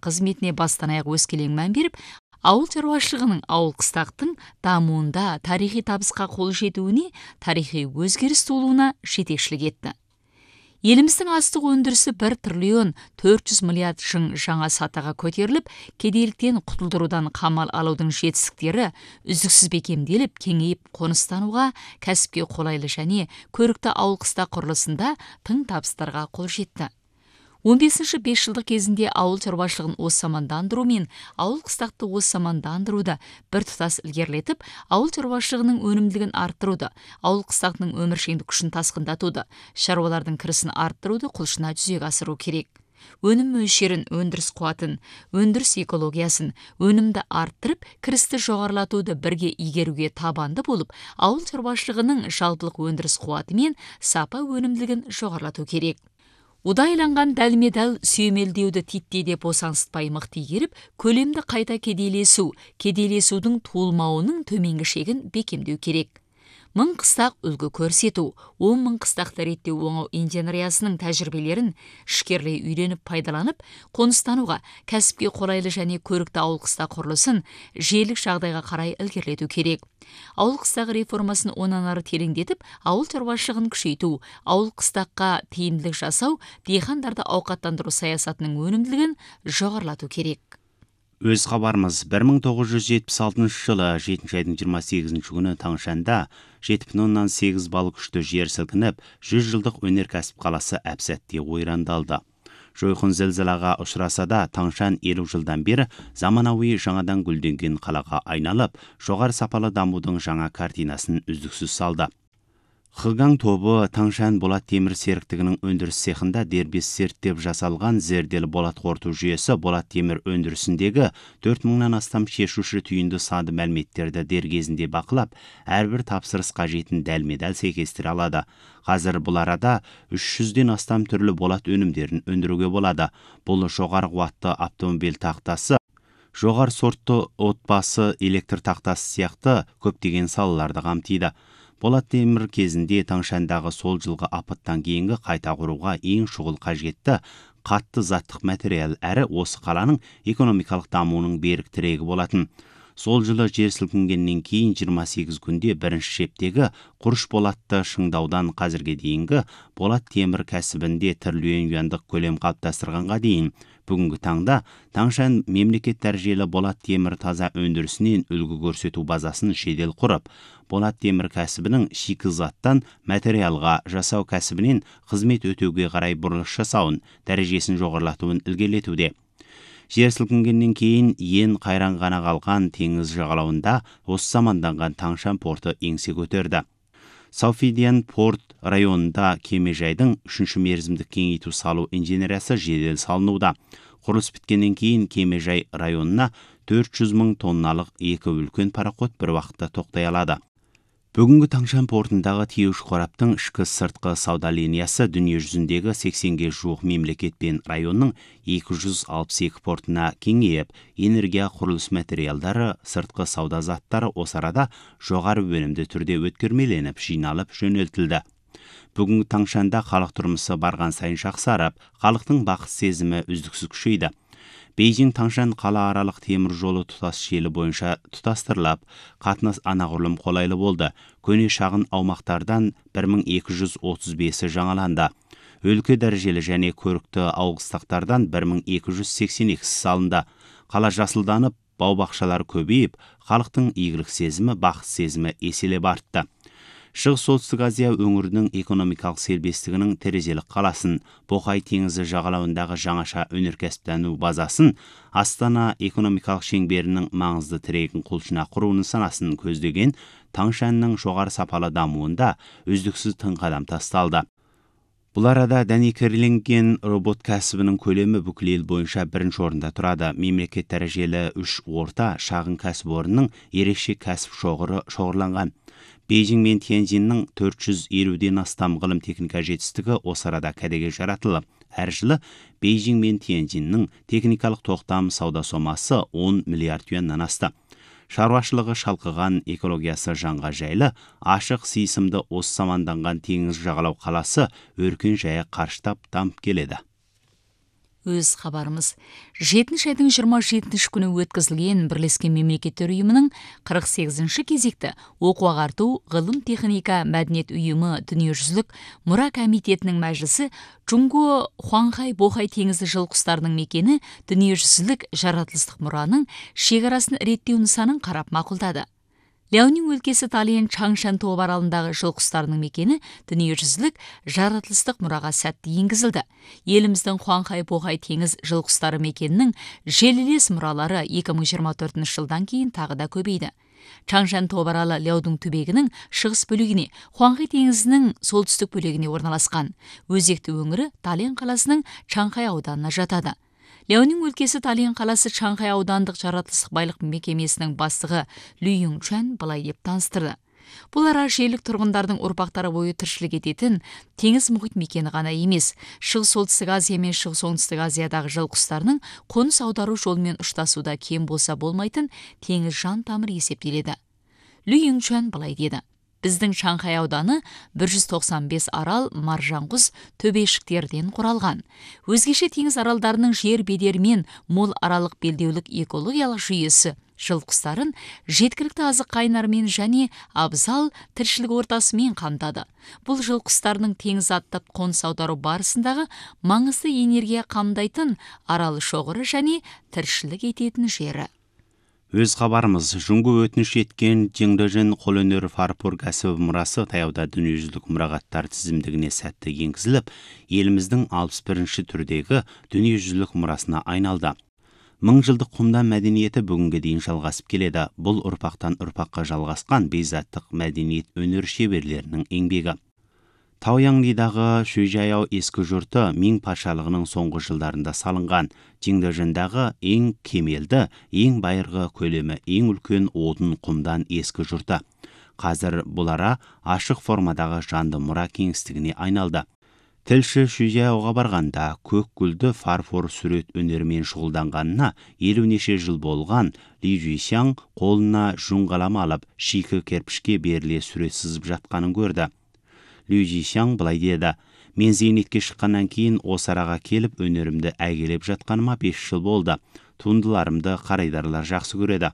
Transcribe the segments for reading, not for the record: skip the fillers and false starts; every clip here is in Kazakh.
қызметіне бастан аяқ өскелең мән беріп, ауыл шаруашылығының ауыл қыстақтың дамуында тарихи табысқа қол жетуіне, тарихи өзгеріс тууына жетекшілік етті. Еліміздің астық өндірісі 1 триллион 400 миллиард жаңа сатаға көтеріліп, кедейліктен құтылдырудан қамал алудың жетістіктері үздіксіз бекемделіп, кеңейіп, қоныстануға, кәсіпке қолайлы және көрікті ауыл қыстақ құрылысында тың табыстарға қол жетті. 15-ші 5 жылдық кезінде ауыл шаруашылығын осамандандыру мен ауыл қыстақты осамандандыруды бір тұтас ілгерілетіп, ауыл шаруашылығының өнімділігін арттыруды, ауыл қыстақтың өміршеңдік күшін тасқындатуды, шаруалардың кірісін арттыруды құлшына жүзеге асыру керек. Өнім мөлшерін, өндіріс қуатын, өндіріс экологиясын, өнімді арттырып, кірісті жоғарылатуды бірге игеруге табанды болып, ауыл шаруашылығының жалпылық өндіріс қуаты мен сапа өнімділігін жоғарылату керек. Удайланған дәлме-дәл сүйемелдеуді титтей деп босаңсытпай мықты игеріп, көлемді қайта кедейлесудің туылмауының төменгі шегін бекемдеу керек. 1000 қыстақ үлгі көрсету, 10 000 қыстақты реттеу оңау инженериясының тәжірибелерін ішкерлей үйреніп пайдаланып, қоныстануға, кәсіпке қолайлы және көрікті ауыл қыстақ құрылысын желік жағдайға қарай ілгерілету керек. Ауыл қыстақ реформасын онан ары тереңдетіп, ауыл шаруашылығын күшейту, ауыл қыстаққа тиімділік жасау, диқандарды ауқаттандыру саясатының өнімділігін жоғарылату керек. Өз хабарымыз 1976 жылы 7 айдың 28 күні Таңшанда 7,8 балл күшті жер сілкініп, 100 жылдық өнеркәсіп қаласы әп-сәтте ойрандалды. Жойқын зілзалаға ұшыраса да, Таңшан 50 жылдан бері заманауи жаңадан гүлденген қалаға айналып, жоғары сапалы дамудың жаңа картинасын үздіксіз салды. Хыгаң тобы Таңшан болат темір серіктігінің өндіріс цехында дербес зерттеп жасалған зерделі болат қорыту жүйесі болат темір өндірісіндегі 4000-нан астам шешуші түйінді сады мәліметтерді дер кезінде бақылап, әрбір тапсырыс қажетін дәлме-дәл сәйкестіре алады. Қазір бұл арада 300-ден астам түрлі болат өнімдерін өндіруге болады. Бұл жоғары қуатты автомобиль тақтасы, жоғары сортты отбасы электр тақтасы сияқты көптеген салаларды қамтиды. Болат темір кезінде Таңшандағы сол жылғы апаттан кейінгі қайта құруға ең шұғыл қажетті қатты заттық материал әрі осы қаланың экономикалық дамуының берік тірегі болатын. Сол жылы жер сілкінгеннен кейін 28 күнде бірінші шептегі құрыш болатты шыңдаудан қазірге дейінгі болат темір кәсібінде триллион юандық көлем қалыптастырғанға дейін бүгінгі таңда Таңшан мемлекет дәрежелі болат темір таза өндірісінен үлгі көрсету базасын жедел құрып, болат темір кәсібінің шикізаттан материалға жасау кәсібінен қызмет өтеуге қарай бұрылыс жасауын, дәрежесін жоғарылатуын ілгерілетуде. Жер сілкінгеннен кейін ең қайран ғана қалған теңіз жағалауында осы заманданған Таңшан порты еңсе көтерді. Сауфидиан порт районында кемежайдың 3-ші мерзімдік кеңейту салу инженериясы жедел салынуда. Құрылыс біткеннен кейін кемежай районына 400 000 тонналық 2 үлкен пароход бір уақытта тоқтай алады. Бүгінгі Таңшан портындағы тиеуш қораптың ішкі сыртқы сауда линиясы дүние жүзіндегі 80-ге жуық мемлекет пен районның 262 портына кеңейіп, энергия құрылыс материалдары, сыртқы сауда заттары осы арада жоғары өнімді түрде өткермеленіп, жиналып жөнелтілді. Бүгінгі Таңшанда халық тұрмысы барған сайын жақсарып, халықтың бақыт сезімі үздіксіз күшейді. Бейжің Таңшан қала аралық темір жолы тұтас желі бойынша тұтастырылып, қатынас анағұрлым қолайлы болды. Көне шағын аумақтардан 1235-і жаңаланды. Өлке дәрежелі және көрікті ауыл қыстақтардан 1282-і салынды. Қала жасылданып, бау-бақшалар көбейіп, халықтың игілік сезімі, бақыт сезімі еселеп артты. Шығыс солтүстік Азия өңірінің экономикалық сербестігінің терезелік қаласын, Боқай теңізі жағалауындағы жаңаша өнеркәсіптену базасын, Астана экономикалық шеңберінің маңызды тірегін құлшына құруының санасын көздеген Таңшанның жоғары сапалы дамуында үздіксіз тың қадам тасталды. Бұл арада дәнекерленген робот кәсібінің көлемі бүкіл ел бойынша бірінші орында тұрады. Мемлекет дәрежелі 3 орта шағын кәсіпорынның ерекше кәсіп шоғырланған. Бейжің мен Тяньцзиннің 450-ден астам ғылым техника жетістігі осы арада кәдеге жаратылып, әр жылы Бейжің мен Тяньцзиннің техникалық тоқтам сауда сомасы 10 миллиард юаннан асты. Шаруашылығы шалқыған, экологиясы жанға жайлы, ашық сыйсымды осы заманданған теңіз жағалау қаласы өркен жая қарыштап дамып келеді. өз хабарымыз. 7-ші айдың 27-ші күні өткізілген Бірлескен Мемлекеттер ұйымының 48-ші кезекті оқу-ағарту, ғылым, техника, мәдениет ұйымы дүниежүзілік мұра комитетінің мәжілісі Джунго Хуанхай Бохай теңізі жыл құстарының мекені дүниежүзілік жаратылыстық мұраның шекарасын реттеу нысанын қарап мақұлдады. Ляонин өлкесі Талиен Чаңшан Тобы аралындағы жыл құстарының мекені дүниежүзілік жаратылыстық мұраға сәтті енгізілді. Еліміздің Хуанхай Бохай теңіз жыл құстары мекенінің желілес мұралары 2024 жылдан кейін тағы да көбейді. Чаңшан Тобы аралы Ляодун түбегінің шығыс бөлігіне, Хуанхай теңізінің солтүстік бөлігіне орналасқан. Өзекті өңірі Талиен қаласының Чаңхай ауданына жатады. Ляонин өлкесі Талиен қаласы Чаңхай аудандық жаратылыстық байлық мекемесінің бастығы Лю Юңчан былай деп таныстырды. Бұл ара желік тұрғындардың ұрпақтары бойы тіршілік ететін теңіз мұхит мекені ғана емес, Шығыс Солтүстік Азия мен Шығыс Оңтүстік Азиядағы жыл құстарының қоныс аудару жолымен ұштасуда кем болса болмайтын теңіз жан тамыр есептеледі. Лю Юңчан былай деді: Біздің Чаңхай ауданы 195 арал, маржанғұз, төбешіктерден құралған. Өзгеше теңіз аралдарының жер бедерімен мол аралық белдеулік экологиялық жүйесі жыл құстарын жеткілікті азық қайнармен және абзал тіршілік ортасымен қамтады. Бұл жыл құстарының теңіз аттап қоныс аудару барысындағы маңызды энергия қамдайтын арал шоғыры және тіршілік ететін жері. Өз хабарымыз. Жұңғы өтініш еткен Жеңдежен қолөнер фарфор кәсібі мұрасы таяуда дүниежүзілік мұрағаттар тізімдігіне сәтті енгізіліп, еліміздің 61-ші түрдегі дүниежүзілік мұрасына айналды. 1000 жылдық құмдан мәдениеті бүгінге дейін жалғасып келеді. Бұл ұрпақтан ұрпаққа жалғасқан бейзаттық мәдениет өнер шеберлерінің еңбегі. Таояңлидағы Шөйжаяу ескі жұрты Мин патшалығының соңғы жылдарында салынған. Жеңдежендағы ең кемелді, ең байырғы көлемі, ең үлкен отын құмдан ескі жұрты. Қазір бұл ара ашық формадағы жанды мұра кеңістігіне айналды. Тілші Шөйжаяуға барғанда көк гүлді фарфор сурет өнерімен шұғылданғанына 50 неше жыл болған Ли Жуйсяң қолына жүн қалам алып, шикі керпішке беріле сурет сызып жатқанын көрді. Лю Жишяң былай деді: Мен зейнетке шыққаннан кейін осы араға келіп өнерімді әйгілеп жатқаныма 5 жыл болды. Туындыларымды қарайдарлар жақсы көреді.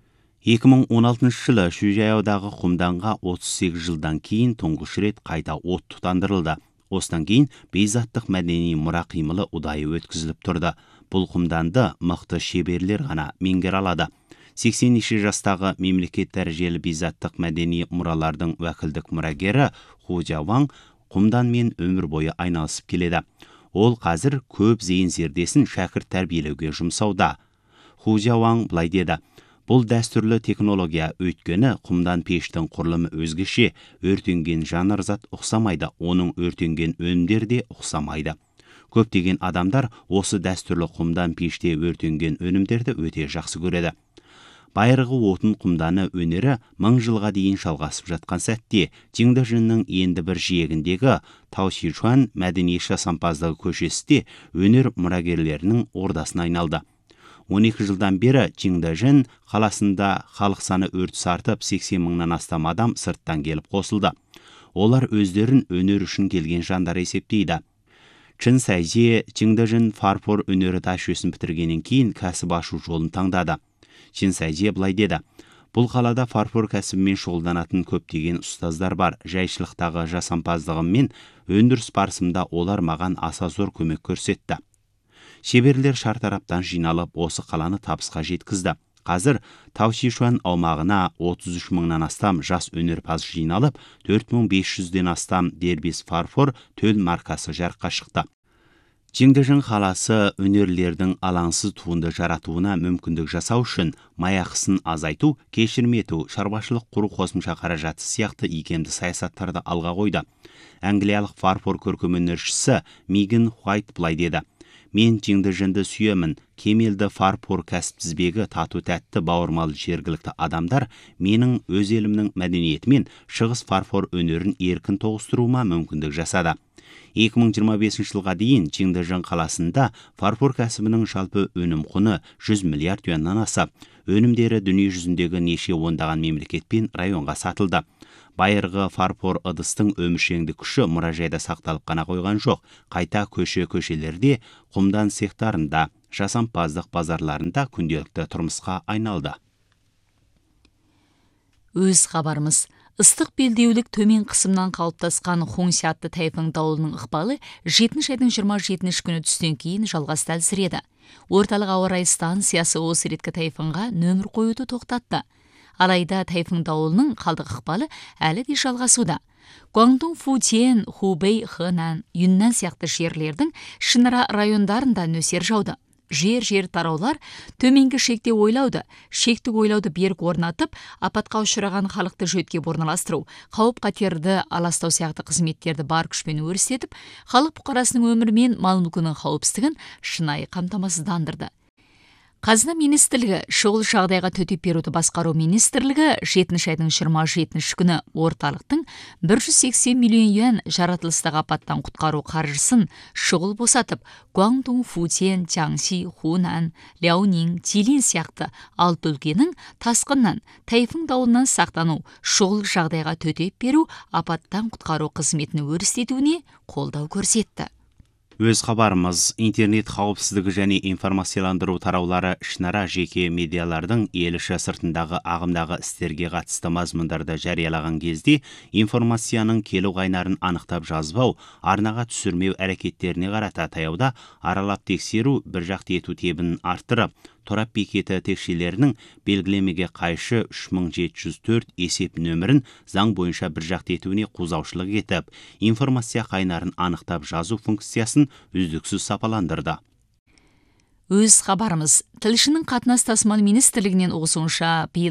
2016 жылы Шөйжаяудағы құмданға 38 жылдан кейін тұңғыш рет қайта от тұтандырылды. Осыдан кейін бейзаттық мәдени мұра қимылы ұдайы өткізіліп тұрды. Бұл құмданды мықты шеберлер ғана меңгере алады. 80 жастағы мемлекет дәрежелі бейзаттық мәдени мұралардың уәкілдік мұрагері Ху Жауаң құмданмен өмір бойы айналысып келеді. Ол қазір көп зейін зердесін шәкірт тәрбиелеуге жұмсауда. Ху Жауаң былай деді: Бұл дәстүрлі технология, өйткені құмдан пештің құрылымы өзгеше, өртенген жанар зат ұқсамайды, оның өртенген өнімдер де ұқсамайды. Көптеген адамдар осы дәстүрлі құмдан пеште өртенген өнімдерді өте жақсы көреді. Байырғы отын құмданы өнері 1000 жылға дейін жалғасып жатқан сәтте, Жеңдеженнің енді бір жиегіндегі Таошичуан мәдени жасампаздығы көшесі өнер мұрагерлерінің ордасына айналды. 12 жылдан бері Жеңдежен қаласында халық саны өрт артып, 80 мыңнан астам адам сырттан келіп қосылды. Олар өздерін өнер үшін келген жандар есептейді. Чын Сайже Жеңдежен фарфор өнері жүйесін бітіргеннен кейін кәсіп ашу жолын таңдады. Чын Сайже былай деді: Бұл қалада фарфор кәсібімен шұғылданатын көптеген ұстаздар бар. Жайшылықтағы жасампаздығыммен өндіріс барысында олар маған аса зор көмек көрсетті. Шеберлер шартараптан жиналып, осы қаланы табысқа жеткізді. Қазір Таошичуан аумағына 33 мыңнан астам жас өнерпаз жиналып, 4500-ден астам дербес фарфор төл маркасы жарыққа шықты. Жеңдежен қаласы өнерлердің алаңсыз туынды жаратуына мүмкіндік жасау үшін маяқысын азайту, кешірім ету, шаруашылық құру қосымша қаражаты сияқты икемді саясаттарды алға қойды. Англиялық фарфор көркемөнершісі Меган Уайт былай деді: Мен Жеңдеженді сүйемін. Кемелді фарфор кәсіп тізбегі тату тәтті бауырмал жергілікті адамдар менің өз елімнің мәдениетімен шығыс фарфор өнерін еркін тоғыстыруыма мүмкіндік жасады. 2025 жылға дейін Жеңдежен қаласында фарфор кәсібінің жалпы өнім құны 100 миллиард юаннан асып, өнімдері дүние жүзіндегі неше ондаған мемлекет пен районға сатылды. Байырғы фарфор ыдыстың өміршеңді күші мұражайда сақталып қана қойған жоқ. Қайта көшелерде, құмдан цехтарында, жасампаздық базарларында күнделікті тұрмысқа айналды. Өз хабарымыз. Ыстық белдеулік төмен қысымнан қалыптасқан Хонси атты тайфун дауылының ықпалы 7 айдың 27 күні түстен кейін жалғасты әлсіреді. Орталық ауа райы станциясы осы реткі тайфунға нөмір қоюды тоқтатты. Алайда тайфун дауылының қалдық ықпалы әлі де жалғасуда. Гуандун, Футен, Хубэй, Хэнан, Юннан сияқты жерлердің Шинара райондарында нөсер жауды. Жер тараулар төменгі шекте шектік ойлауды берік орнатып, апатқа ұшыраған халықты жөткеп орналастыру, қауіп қатерді аластау сияқты қызметтерді бар күшпен өрістетіп, халық бұқарасының өмірі мен мал-мүлкінің қауіпсіздігін шынайы қамтамасыздандырды. Қазына министрлігі шұғыл жағдайға төтеп беруді басқару министрлігі 7 айдың 27 күні орталықтың 180 миллион юан жаратылыстағы апаттан құтқару қаржысын шұғыл босатып, Гуандун, Футен, Jiangxi, Хунан, Ляонин, Жилин сияқты 6 өлкенің тасқыннан, тайфун дауылынан сақтану, шұғыл жағдайға төтеп беру, апаттан құтқару қызметін өрістетуіне қолдау көрсетті. Өз хабарымыз, интернет қауіпсіздігі және информацияландыру тараулары ішінара жеке медиалардың ел іші сыртындағы ағымдағы істерге қатысты мазмұндарды жариялаған кезде информацияның келу қайнарын анықтап жазбау, арнаға түсірмеу әрекеттеріне қарата таяуда аралап тексеру, бір жақты ету тебін арттырып, торап бекеті текшелерінің белгілемеге қайшы 3704 есеп нөмірін заң бойынша бір жақты етуіне қозаушылық етіп, информация қайнарын анықтап жазу функциясын үздіксіз сапаландырды. Өз хабарымыз. Тілшінің қатынас тасымал министрлігінен осынша биыл